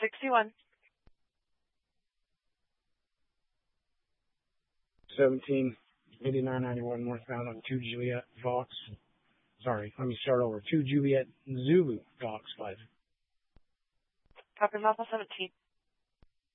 61. 17, 8991 northbound on 2 Juliet Vox. Sorry, let me start over. 2 Juliet Zulu Vox 5. Copy, Alpha 17.